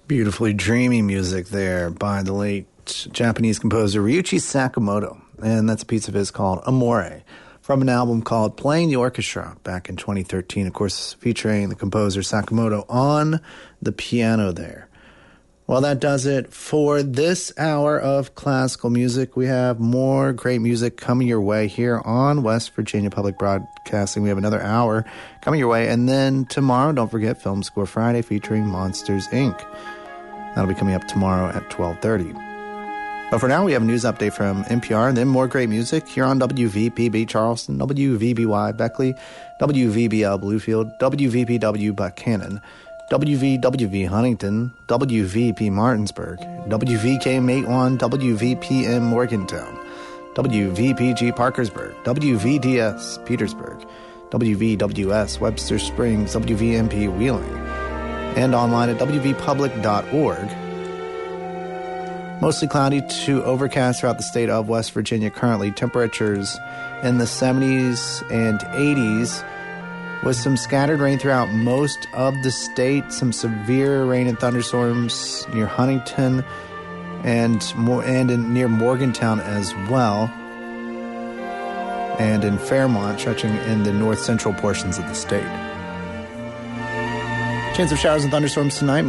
Beautifully dreamy music there by the late Japanese composer Ryuichi Sakamoto. And that's a piece of his called Amore from an album called Playing the Orchestra back in 2013. Of course, featuring the composer Sakamoto on the piano there. Well, that does it for this hour of classical music. We have more great music coming your way here on West Virginia Public Broadcasting. We have another hour coming your way. And then tomorrow, don't forget Film Score Friday featuring Monsters, Inc. That'll be coming up tomorrow at 12:30. But for now, we have a news update from NPR and then more great music here on WVPB Charleston, WVBY Beckley, WVBL Bluefield, WVPW Buchanan, WVWV Huntington, WVP Martinsburg, WVK-81, WVPM Morgantown, WVPG Parkersburg, WVDS Petersburg, WVWS Webster Springs, WVMP Wheeling, and online at wvpublic.org. Mostly cloudy to overcast throughout the state of West Virginia currently. Temperatures in the 70s and 80s with some scattered rain throughout most of the state. Some severe rain and thunderstorms near Huntington and near Morgantown as well. And in Fairmont, stretching in the north central portions of the state. Chance of showers and thunderstorms tonight.